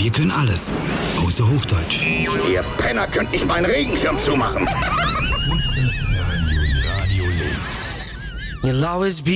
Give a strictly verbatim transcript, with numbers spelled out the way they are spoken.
Wir können alles, außer Hochdeutsch. Ihr Penner könnt nicht meinen Regenschirm zumachen. You'll always be